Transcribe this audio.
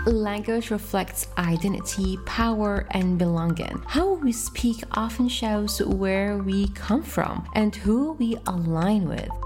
Language reflects identity, power, and belonging. How we speak often shows where we come from and who we align with.